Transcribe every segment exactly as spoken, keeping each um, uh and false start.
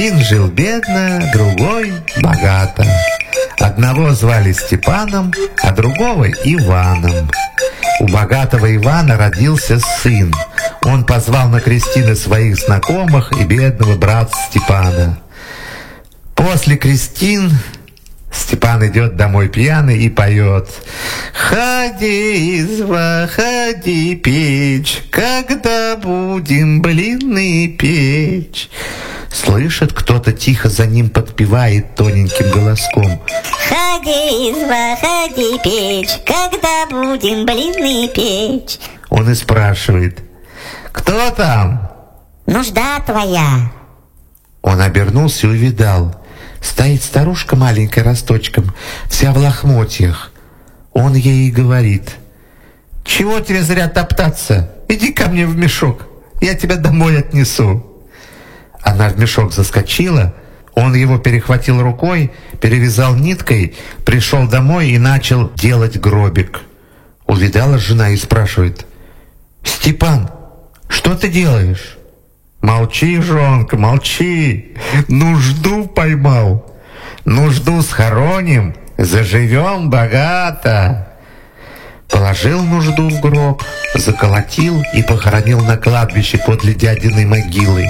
Один жил бедно, другой богато. Одного звали Степаном, а другого Иваном. У богатого Ивана родился сын. Он позвал на крестины своих знакомых и бедного брата Степана. После крестин Степан идет домой пьяный и поет: «Ходи, изба, ходи, печь, когда будем блины печь». Слышит, кто-то тихо за ним подпевает тоненьким голоском: «Ходи, изба, ходи, печь, когда будем блины печь». Он и спрашивает: «Кто там?» «Нужда твоя». Он обернулся и увидал: стоит старушка маленькая росточком, вся в лохмотьях. Он ей и говорит: «Чего тебе зря топтаться? Иди ко мне в мешок, я тебя домой отнесу». Она в мешок заскочила, он его перехватил рукой, перевязал ниткой, пришел домой и начал делать гробик. Увидала жена и спрашивает: «Степан, что ты делаешь?» «Молчи, жонка, молчи, нужду поймал. Нужду схороним, заживем богато». Положил нужду в гроб, заколотил и похоронил на кладбище подле дядиной могилы.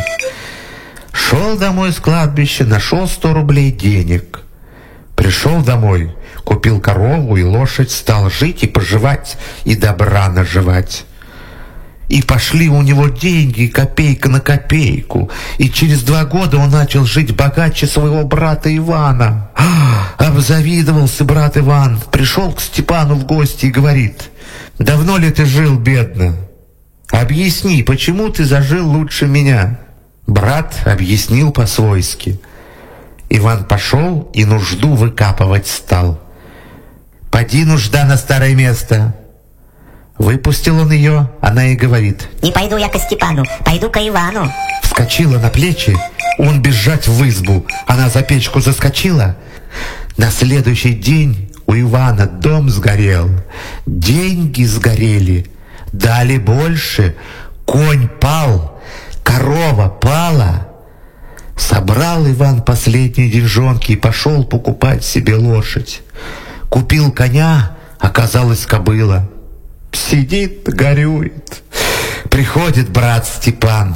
Шел домой с кладбища, нашел сто рублей денег. Пришел домой, купил корову и лошадь, стал жить и поживать, и добра наживать. И пошли у него деньги, копейка на копейку. И через два года он начал жить богаче своего брата Ивана. Обзавидовался брат Иван, пришел к Степану в гости и говорит: «Давно ли ты жил бедно? Объясни, почему ты зажил лучше меня?» Брат объяснил по-свойски. Иван пошел и нужду выкапывать стал. «Поди, нужда, на старое место». Выпустил он ее, она и говорит: «Не пойду я к Степану, пойду к Ивану». Вскочила на плечи, он бежать в избу. Она за печку заскочила. На следующий день у Ивана дом сгорел, деньги сгорели, дали больше, конь пал, корова пала. Собрал Иван последние деньжонки и пошел покупать себе лошадь. Купил коня, оказалось кобыла. Сидит, горюет. Приходит брат Степан: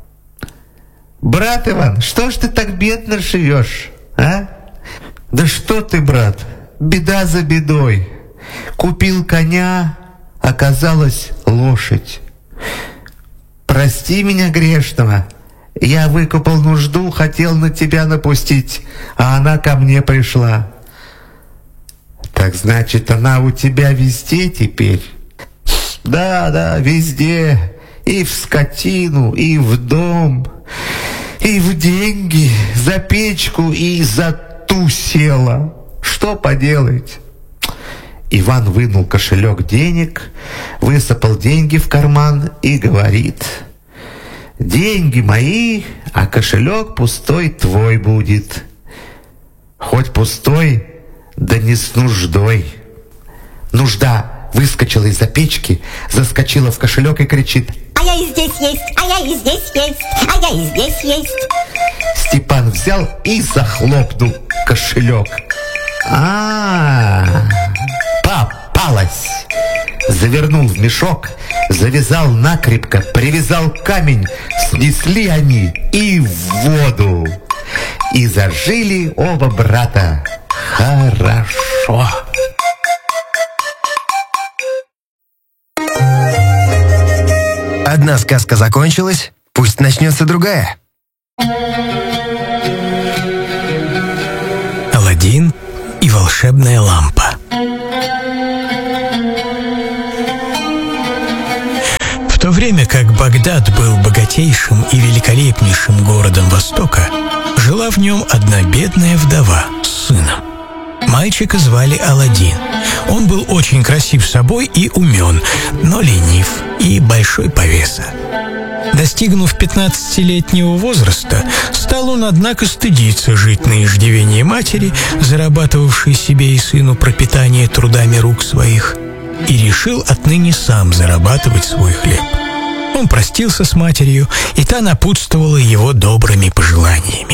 «Брат Иван, что ж ты так бедно живешь, а?» «Да что ты, брат, беда за бедой. Купил коня, оказалась лошадь. Прости меня грешного, я выкупал нужду, хотел на тебя напустить, а она ко мне пришла». «Так значит, она у тебя везде теперь?» «Да, да, везде, и в скотину, и в дом, и в деньги, за печку и за ту села. Что поделать?» Иван вынул кошелек денег, высыпал деньги в карман и говорит: «Деньги мои, а кошелек пустой твой будет. Хоть пустой, да не с нуждой». Нужда выскочила из-за печки, заскочила в кошелек и кричит: «А я и здесь есть, а я и здесь есть, а я и здесь есть». Степан взял и захлопнул кошелек. А-а-а, попалась! Завернул в мешок, завязал накрепко, привязал камень, снесли они и в воду. И зажили оба брата хорошо. Одна сказка закончилась, пусть начнется другая. Аладдин и волшебная лампа. В то время как Багдад был богатейшим и великолепнейшим городом Востока, жила в нем одна бедная вдова с сыном. Мальчика звали Аладдин. Он был очень красив собой и умен, но ленив и большой повеса. Достигнув пятнадцатилетнего возраста, стал он, однако, стыдиться жить на иждивении матери, зарабатывавшей себе и сыну пропитание трудами рук своих, и решил отныне сам зарабатывать свой хлеб. Он простился с матерью, и та напутствовала его добрыми пожеланиями.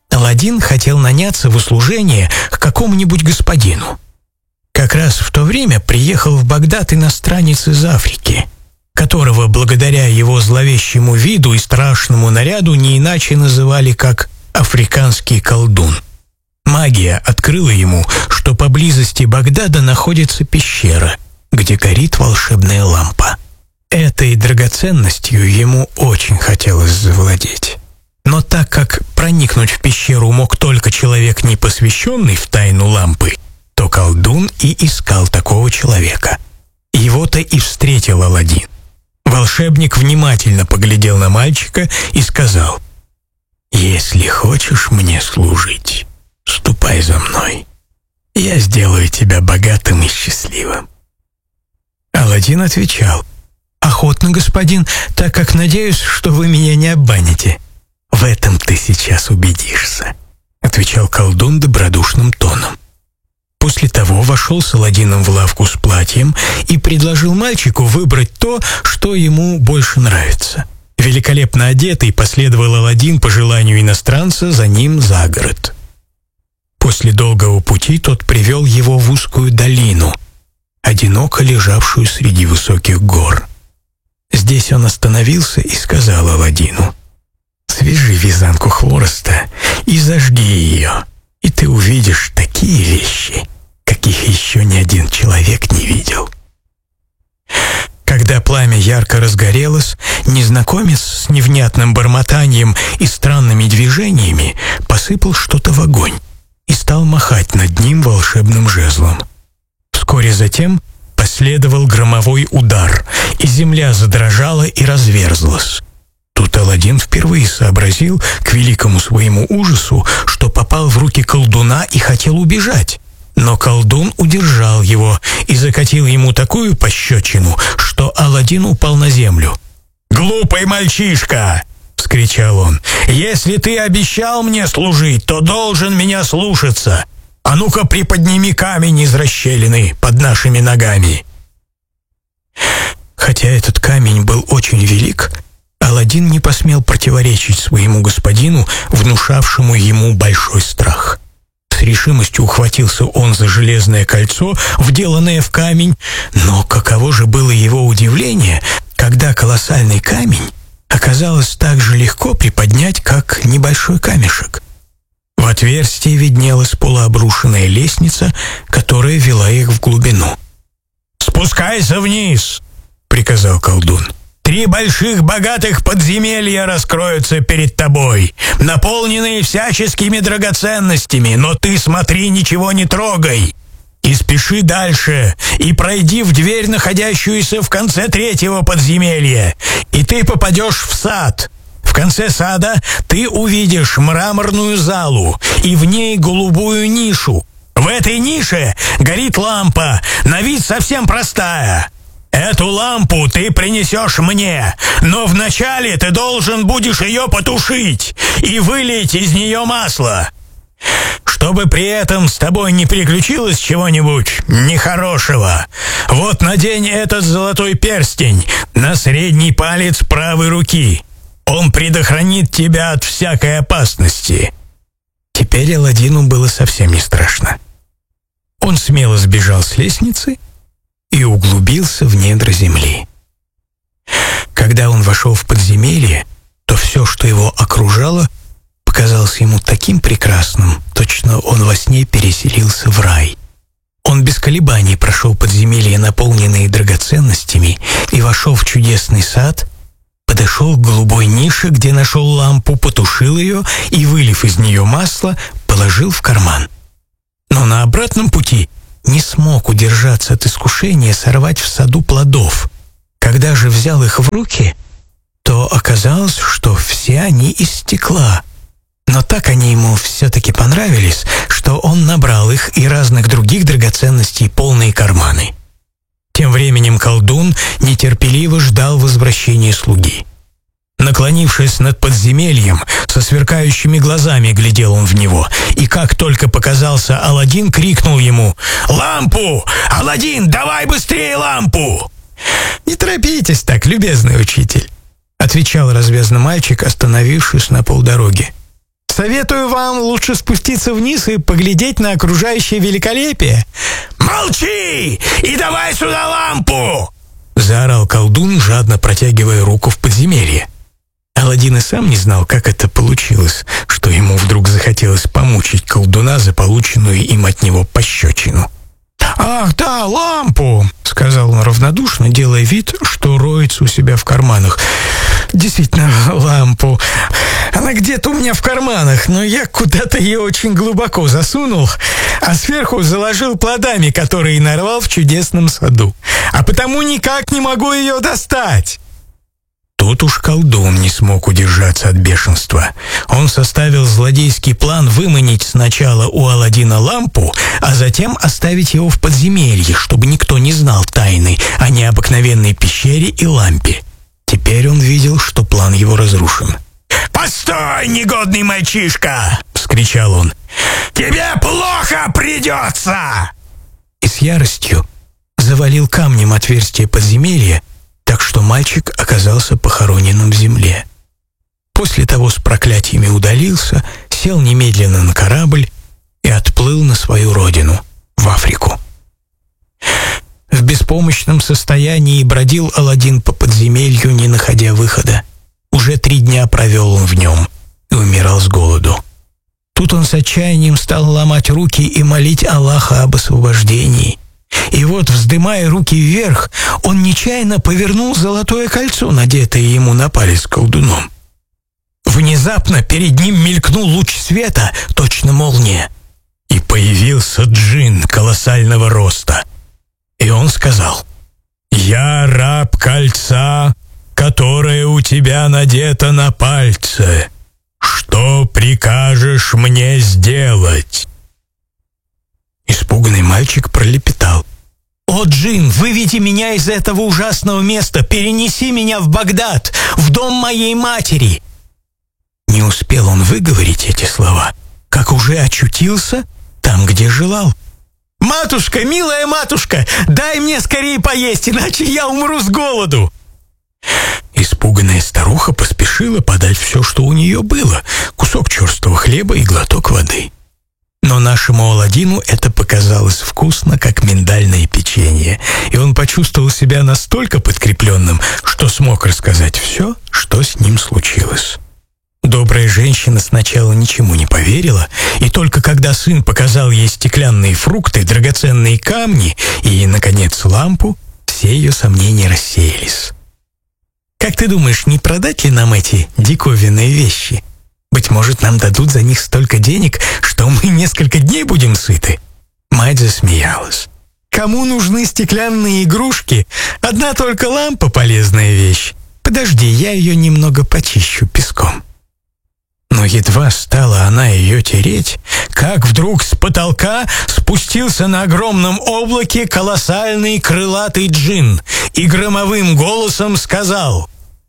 Аладдин хотел наняться в услужение к какому-нибудь господину. Как раз в то время приехал в Багдад иностранец из Африки, которого благодаря его зловещему виду и страшному наряду не иначе называли как «африканский колдун». Магия открыла ему, что поблизости Багдада находится пещера, где горит волшебная лампа. Этой драгоценностью ему очень хотелось завладеть. Но так как проникнуть в пещеру мог только человек, не посвященный в тайну лампы, то колдун и искал такого человека. Его-то и встретил Аладдин. Волшебник внимательно поглядел на мальчика и сказал: «Если хочешь мне служить, ступай за мной. Я сделаю тебя богатым и счастливым». Аладдин отвечал: «Охотно, господин, так как надеюсь, что вы меня не обманете». «В этом ты сейчас убедишься», — отвечал колдун добродушным тоном. После того вошел с Аладдином в лавку с платьем и предложил мальчику выбрать то, что ему больше нравится. Великолепно одетый последовал Аладдин по желанию иностранца за ним за город. После долгого пути тот привел его в узкую долину, одиноко лежавшую среди высоких гор. Здесь он остановился и сказал Аладдину: «Свяжи вязанку хвороста и зажги ее, и ты увидишь такие вещи, каких еще ни один человек не видел». Когда пламя ярко разгорелось, незнакомец с невнятным бормотанием и странными движениями посыпал что-то в огонь и стал махать над ним волшебным жезлом. Вскоре затем последовал громовой удар, и земля задрожала и разверзлась. Тут Аладдин впервые сообразил, к великому своему ужасу, что попал в руки колдуна и хотел убежать. Но колдун удержал его и закатил ему такую пощечину, что Аладдин упал на землю. «Глупый мальчишка!» — вскричал он. «Если ты обещал мне служить, то должен меня слушаться. А ну-ка приподними камень из расщелины под нашими ногами». Хотя этот камень был очень велик, Аладдин не посмел противоречить своему господину, внушавшему ему большой страх. С решимостью ухватился он за железное кольцо, вделанное в камень, но каково же было его удивление, когда колоссальный камень оказалось так же легко приподнять, как небольшой камешек. В отверстии виднелась полуобрушенная лестница, которая вела их в глубину. «Спускайся вниз!» — приказал колдун. «Три больших богатых подземелья раскроются перед тобой, наполненные всяческими драгоценностями, но ты смотри, ничего не трогай. И спеши дальше, и пройди в дверь, находящуюся в конце третьего подземелья, и ты попадешь в сад. В конце сада ты увидишь мраморную залу, и в ней голубую нишу. В этой нише горит лампа, на вид совсем простая. Эту лампу ты принесешь мне, но вначале ты должен будешь ее потушить и вылить из нее масло. Чтобы при этом с тобой не приключилось чего-нибудь нехорошего, вот надень этот золотой перстень на средний палец правой руки. Он предохранит тебя от всякой опасности». Теперь Аладдину было совсем не страшно. Он смело сбежал с лестницы и углубился в недра земли. Когда он вошел в подземелье, то все, что его окружало, показалось ему таким прекрасным, точно он во сне переселился в рай. Он без колебаний прошел подземелье, наполненные драгоценностями, и вошел в чудесный сад, подошел к голубой нише, где нашел лампу, потушил ее и, вылив из нее масло, положил в карман. Но на обратном пути не смог удержаться от искушения сорвать в саду плодов. Когда же взял их в руки, то оказалось, что все они из стекла. Но так они ему все-таки понравились, что он набрал их и разных других драгоценностей полные карманы. Тем временем колдун нетерпеливо ждал возвращения слуги. Наклонившись над подземельем, со сверкающими глазами глядел он в него, и как только показался Аладдин, крикнул ему: «Лампу! Аладдин, давай быстрее лампу!» «Не торопитесь так, любезный учитель», — отвечал развязно мальчик, остановившись на полдороги. Советую вам лучше спуститься вниз и поглядеть на окружающее великолепие». «Молчи! И давай сюда лампу!» — заорал колдун, жадно протягивая руку в подземелье. Аладдин и сам не знал, как это получилось, что ему вдруг захотелось помучить колдуна за полученную им от него пощечину. «Ах, да, лампу!» — сказал он равнодушно, делая вид, что роется у себя в карманах. «Действительно, лампу. Она где-то у меня в карманах, но я куда-то ее очень глубоко засунул, а сверху заложил плодами, которые нарвал в чудесном саду. А потому никак не могу ее достать». Тут уж колдун не смог удержаться от бешенства. Он составил злодейский план выманить сначала у Аладдина лампу, а затем оставить его в подземелье, чтобы никто не знал тайны о необыкновенной пещере и лампе. Теперь он видел, что план его разрушен. «Постой, негодный мальчишка!» — вскричал он. «Тебе плохо придется!» И с яростью завалил камнем отверстие подземелья, так что мальчик оказался похороненным в земле. После того с проклятиями удалился, сел немедленно на корабль и отплыл на свою родину, в Африку. В беспомощном состоянии бродил Аладдин по подземелью, не находя выхода. Уже три дня провел он в нем и умирал с голоду. Тут он с отчаянием стал ломать руки и молить Аллаха об освобождении. И вот, вздымая руки вверх, он нечаянно повернул золотое кольцо, надетое ему на палец колдуном. Внезапно перед ним мелькнул луч света, точно молния, и появился джин колоссального роста. И он сказал: «Я раб кольца, которое у тебя надето на пальце. Что прикажешь мне сделать?» Испуганный мальчик пролепетал: «О, джин, выведи меня из этого ужасного места, перенеси меня в Багдад, в дом моей матери!» Не успел он выговорить эти слова, как уже очутился там, где желал. «Матушка, милая матушка, дай мне скорее поесть, иначе я умру с голоду!» Испуганная старуха поспешила подать все, что у нее было: кусок черствого хлеба и глоток воды. Но нашему Аладдину это показалось вкусно, как миндальное печенье, и он почувствовал себя настолько подкрепленным, что смог рассказать все, что с ним случилось. Добрая женщина сначала ничему не поверила, и только когда сын показал ей стеклянные фрукты, драгоценные камни и, наконец, лампу, все ее сомнения рассеялись. «Как ты думаешь, не продать ли нам эти диковинные вещи? Быть может, нам дадут за них столько денег, что мы несколько дней будем сыты?» Мать засмеялась. «Кому нужны стеклянные игрушки? Одна только лампа — полезная вещь. Подожди, я ее немного почищу песком». Но едва стала она ее тереть, как вдруг с потолка спустился на огромном облаке колоссальный крылатый джин и громовым голосом сказал: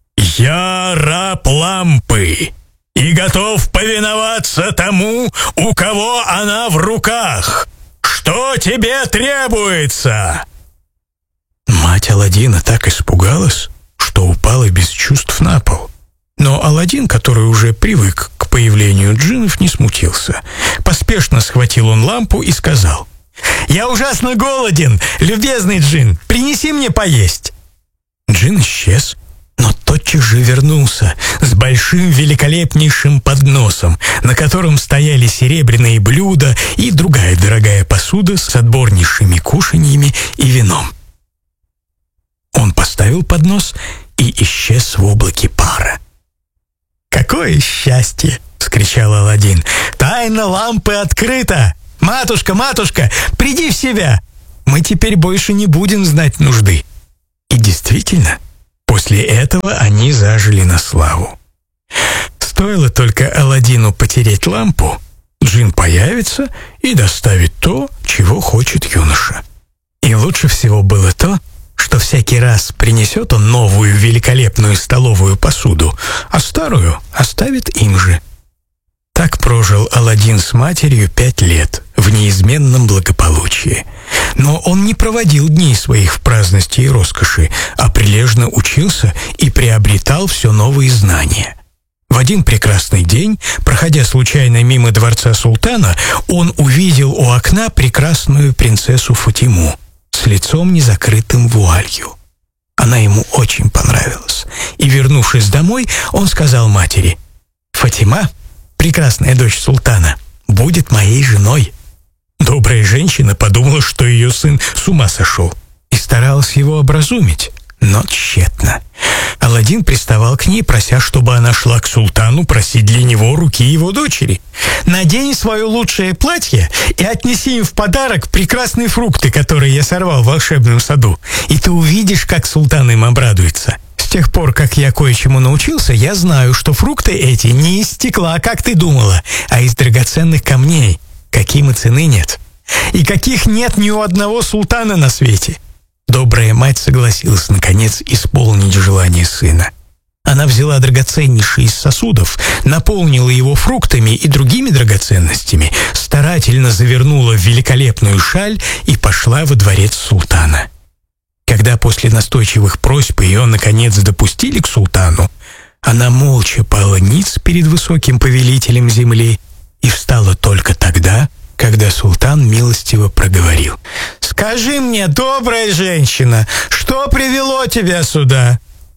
«Я раб лампы и готов повиноваться тому, у кого она в руках. Что тебе требуется?» Мать Аладдина так испугалась, что упала без чувств на пол. Но Аладдин, который уже привык к появлению джиннов, не смутился. Поспешно схватил он лампу и сказал: «Я ужасно голоден, любезный джин, принеси мне поесть». Джин исчез, но тотчас же вернулся с большим великолепнейшим подносом, на котором стояли серебряные блюда и другая дорогая посуда с отборнейшими кушаньями и вином. Он поставил поднос и исчез в облаке пара. «Какое счастье!» — вскричал Аладдин. «Тайна лампы открыта! Матушка, матушка, приди в себя! Мы теперь больше не будем знать нужды». И действительно, после этого они зажили на славу. Стоило только Аладдину потереть лампу, джин появится и доставит то, чего хочет юноша. И лучше всего было то, что всякий раз принесет он новую великолепную столовую посуду, а старую оставит им же. Так прожил Аладдин с матерью пять лет в неизменном благополучии. Но он не проводил дней своих в праздности и роскоши, а прилежно учился и приобретал все новые знания. В один прекрасный день, проходя случайно мимо дворца султана, он увидел у окна прекрасную принцессу Фатиму с лицом незакрытым вуалью. Она ему очень понравилась, и, вернувшись домой, он сказал матери: «Фатима, прекрасная дочь султана, будет моей женой». Добрая женщина подумала, что ее сын с ума сошел, и старалась его образумить, но тщетно. Аладдин приставал к ней, прося, чтобы она шла к султану просить для него руки его дочери. «Надень свое лучшее платье и отнеси им в подарок прекрасные фрукты, которые я сорвал в волшебном саду, и ты увидишь, как султан им обрадуется. С тех пор, как я кое-чему научился, я знаю, что фрукты эти не из стекла, как ты думала, а из драгоценных камней, каким и цены нет, и каких нет ни у одного султана на свете». Добрая мать согласилась, наконец, исполнить желание сына. Она взяла драгоценнейший из сосудов, наполнила его фруктами и другими драгоценностями, старательно завернула в великолепную шаль и пошла во дворец султана. Когда после настойчивых просьб ее, наконец, допустили к султану, она молча пала ниц перед высоким повелителем земли и встала только тогда, когда султан милостиво проговорил: «Скажи мне, добрая женщина, что привело тебя сюда?»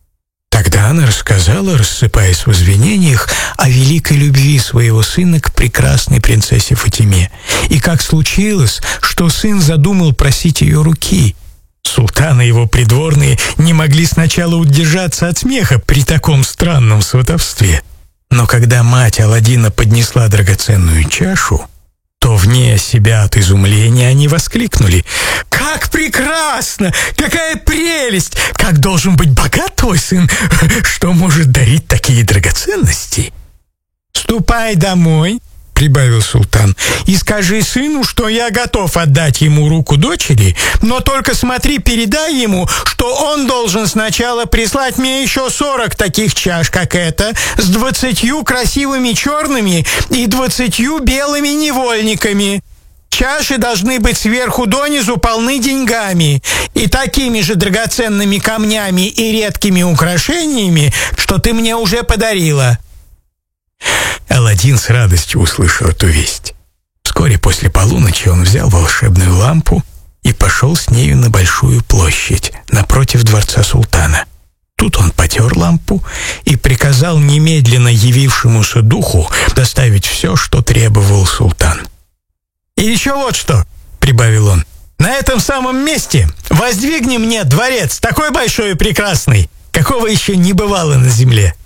Тогда она рассказала, рассыпаясь в извинениях, о великой любви своего сына к прекрасной принцессе Фатиме, и как случилось, что сын задумал просить ее руки. Султан и его придворные не могли сначала удержаться от смеха при таком странном сватовстве. Но когда мать Аладдина поднесла драгоценную чашу, то вне себя от изумления они воскликнули: «Как прекрасно! Какая прелесть! Как должен быть богат твой сын, что может дарить такие драгоценности!» «Ступай домой», — прибавил султан, «и скажи сыну, что я готов отдать ему руку дочери, но только смотри, передай ему, что он должен сначала прислать мне еще сорок таких чаш, как эта, с двадцатью красивыми черными и двадцатью белыми невольниками. Чаши должны быть сверху донизу полны деньгами и такими же драгоценными камнями и редкими украшениями, что ты мне уже подарила». Аладдин с радостью услышал эту весть. Вскоре после полуночи он взял волшебную лампу и пошел с нею на большую площадь напротив дворца султана. Тут он потер лампу и приказал немедленно явившемуся духу доставить все, что требовал султан. «И еще вот что», — прибавил он, — «на этом самом месте воздвигни мне дворец, такой большой и прекрасный, какого еще не бывало на земле».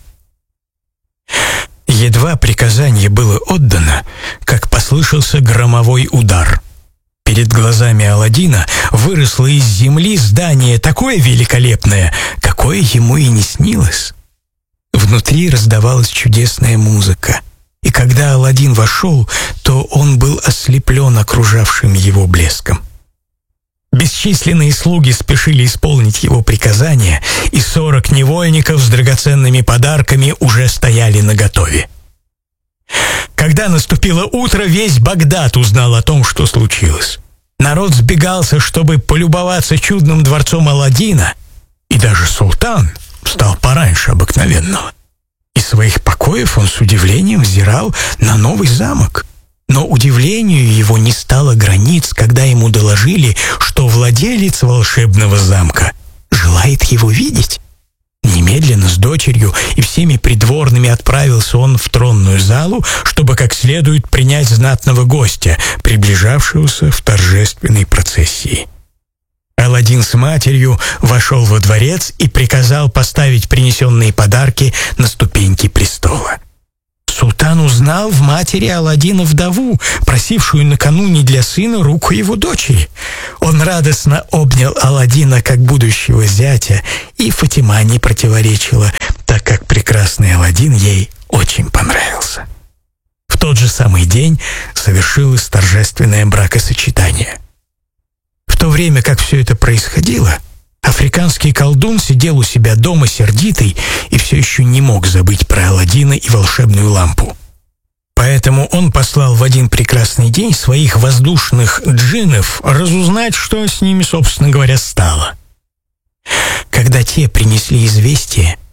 Едва приказание было отдано, как послышался громовой удар. Перед глазами Аладдина выросло из земли здание такое великолепное, какое ему и не снилось. Внутри раздавалась чудесная музыка, и когда Аладдин вошел, то он был ослеплен окружавшим его блеском. Бесчисленные слуги спешили исполнить его приказания, и сорок невольников с драгоценными подарками уже стояли наготове. Когда наступило утро, весь Багдад узнал о том, что случилось. Народ сбегался, чтобы полюбоваться чудным дворцом Аладдина, и даже султан встал пораньше обыкновенного. Из своих покоев он с удивлением взирал на новый замок. Но удивлению его не стало границ, когда ему доложили, что владелец волшебного замка желает его видеть. Немедленно с дочерью и всеми придворными отправился он в тронную залу, чтобы как следует принять знатного гостя, приближавшегося в торжественной процессии. Аладдин с матерью вошел во дворец и приказал поставить принесенные подарки на ступеньки престола. Султан узнал в матери Аладдина вдову, просившую накануне для сына руку его дочери. Он радостно обнял Аладдина как будущего зятя, и Фатима не противоречила, так как прекрасный Аладдин ей очень понравился. В тот же самый день совершилось торжественное бракосочетание. В то время, как все это происходило, африканский колдун сидел у себя дома сердитый и все еще не мог забыть про Аладдина и волшебную лампу. Поэтому он послал в один прекрасный день своих воздушных джиннов разузнать, что с ними, собственно говоря, стало. Когда те принесли известие, что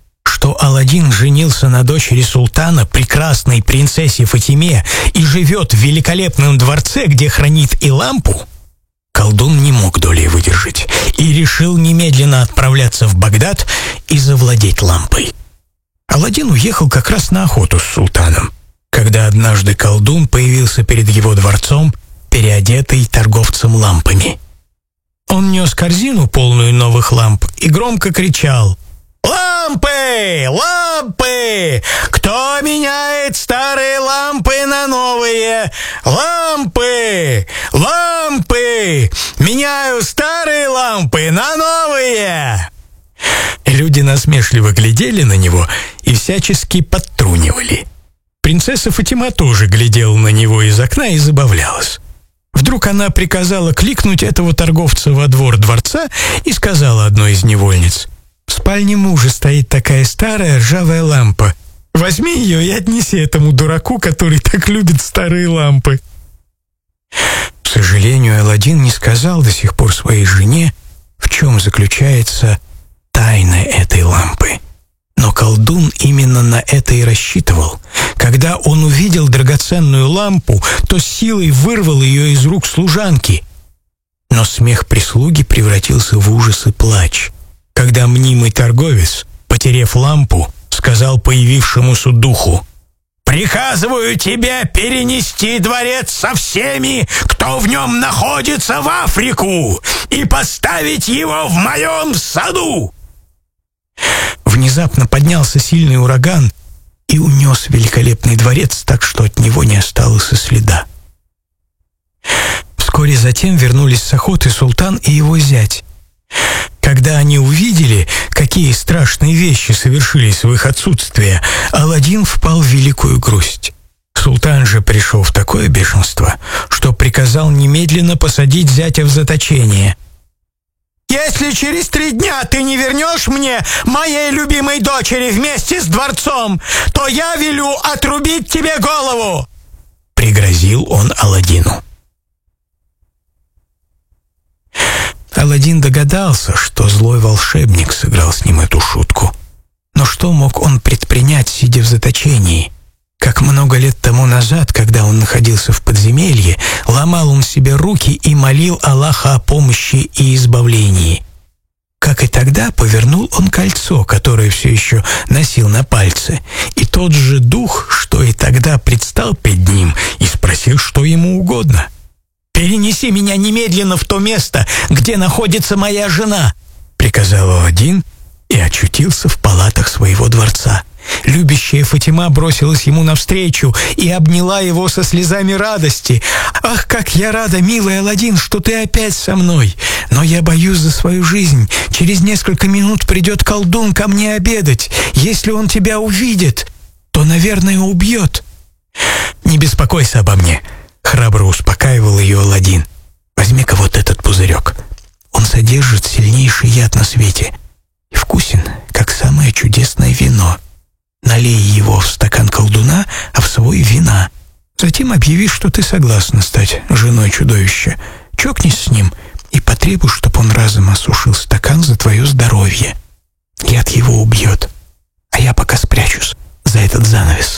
что Аладдин женился на дочери султана, прекрасной принцессе Фатиме, и живет в великолепном дворце, где хранит и лампу, колдун не мог долей выдержать и решил немедленно отправляться в Багдад и завладеть лампой. Аладдин уехал как раз на охоту с султаном, когда однажды колдун появился перед его дворцом, переодетый торговцем лампами. Он нес корзину, полную новых ламп, и громко кричал: «Лампы! Лампы! Кто меняет старые лампы на новые? Лампы! Лампы! Меняю старые лампы на новые!» Люди насмешливо глядели на него и всячески подтрунивали. Принцесса Фатима тоже глядела на него из окна и забавлялась. Вдруг она приказала кликнуть этого торговца во двор дворца и сказала одной из невольниц: «В спальне мужа стоит такая старая ржавая лампа. Возьми ее и отнеси этому дураку, который так любит старые лампы». К сожалению, Аладдин не сказал до сих пор своей жене, в чем заключается тайна этой лампы. Но колдун именно на это и рассчитывал. Когда он увидел драгоценную лампу, то силой вырвал ее из рук служанки. Но смех прислуги превратился в ужас и плач, когда мнимый торговец, потеряв лампу, сказал появившемуся духу: «Приказываю тебе перенести дворец со всеми, кто в нем находится, в Африку, и поставить его в моем саду». Внезапно поднялся сильный ураган и унес великолепный дворец так, что от него не осталось и следа. Вскоре затем вернулись с охоты султан и его зять. Когда они увидели, какие страшные вещи совершились в их отсутствие, Аладдин впал в великую грусть. Султан же пришел в такое бешенство, что приказал немедленно посадить зятя в заточение. «Если через три дня ты не вернешь мне моей любимой дочери вместе с дворцом, то я велю отрубить тебе голову!» — пригрозил он Аладдину. Аладдин догадался, что злой волшебник сыграл с ним эту шутку. Но что мог он предпринять, сидя в заточении? Как много лет тому назад, когда он находился в подземелье, ломал он себе руки и молил Аллаха о помощи и избавлении. Как и тогда, повернул он кольцо, которое все еще носил на пальце, и тот же дух, что и тогда предстал перед ним, и спросил, что ему угодно. «Перенеси меня немедленно в то место, где находится моя жена», — приказал Аладдин и очутился в палатах своего дворца. Любящая Фатима бросилась ему навстречу и обняла его со слезами радости. «Ах, как я рада, милый Аладдин, что ты опять со мной! Но я боюсь за свою жизнь. Через несколько минут придет колдун ко мне обедать. Если он тебя увидит, то, наверное, убьет». «Не беспокойся обо мне», — храбро успокаивал ее Аладдин. «Возьми-ка вот этот пузырек. Он содержит сильнейший яд на свете и вкусен, как самое чудесное вино. Налей его в стакан колдуна, а в свой вина. Затем объяви, что ты согласна стать женой чудовища. Чокнись с ним и потребуй, чтобы он разом осушил стакан за твое здоровье. Яд его убьет, а я пока спрячусь за этот занавес».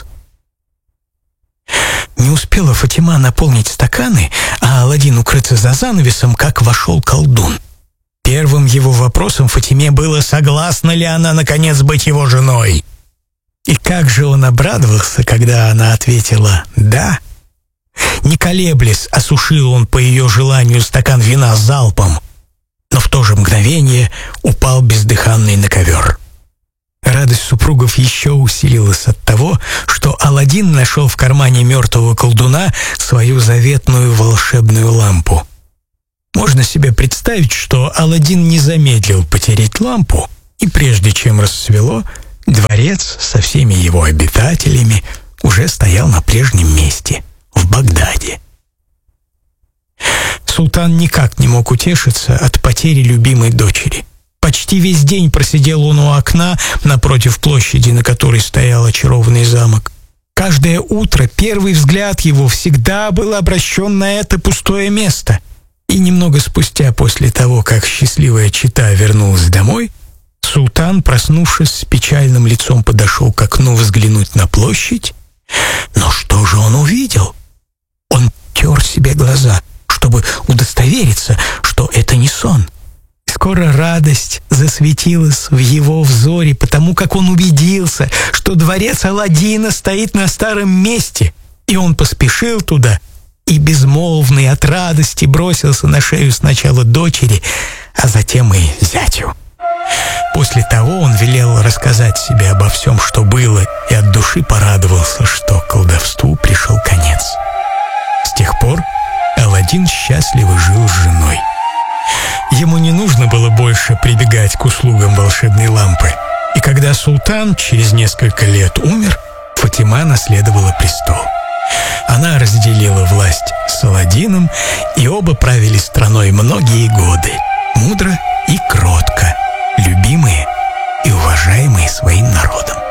Не успела Фатима наполнить стаканы, а Аладдин укрыться за занавесом, как вошел колдун. Первым его вопросом Фатиме было, согласна ли она, наконец, быть его женой. И как же он обрадовался, когда она ответила «да». Не колеблясь, осушил он по ее желанию стакан вина залпом, но в то же мгновение упал бездыханный на ковер. Радость супругов еще усилилась от того, что Аладдин нашел в кармане мертвого колдуна свою заветную волшебную лампу. Можно себе представить, что Аладдин не замедлил потерять лампу, и прежде чем рассвело, дворец со всеми его обитателями уже стоял на прежнем месте, в Багдаде. Султан никак не мог утешиться от потери любимой дочери. Почти весь день просидел он у окна напротив площади, на которой стоял очарованный замок. Каждое утро первый взгляд его всегда был обращен на это пустое место. И немного спустя, после того, как счастливая чета вернулась домой, Султан, проснувшись с печальным лицом, подошел к окну взглянуть на площадь. Но что же он увидел? Он тер себе глаза, чтобы удостовериться, что это не сон. Скоро радость засветилась в его взоре, потому как он убедился, что дворец Аладдина стоит на старом месте, и он поспешил туда и, безмолвный от радости, бросился на шею сначала дочери, а затем и зятю. После того он велел рассказать себе обо всем, что было, и от души порадовался, что колдовству пришел конец. С тех пор Аладдин счастливо жил с женой. Ему не нужно было больше прибегать к услугам волшебной лампы, и когда султан через несколько лет умер, Фатима наследовала престол. Она разделила власть с Аладдином, и оба правили страной многие годы, мудро и кротко, любимые и уважаемые своим народом.